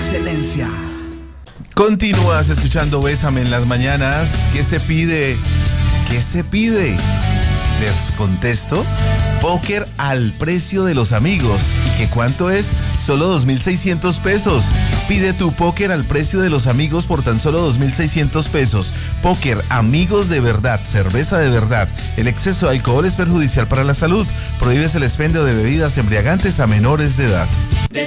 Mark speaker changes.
Speaker 1: excelencia.
Speaker 2: Continúas escuchando Bésame en las mañanas. ¿Qué se pide? ¿Qué se pide? Les contesto, póker al precio de los amigos. ¿Y qué cuánto es? Solo 2,600 pesos. Pide tu póker al precio de los amigos por tan solo 2,600 pesos. Póker, amigos de verdad, cerveza de verdad. El exceso de alcohol es perjudicial para la salud. Prohíbes el expendio de bebidas embriagantes a menores de edad.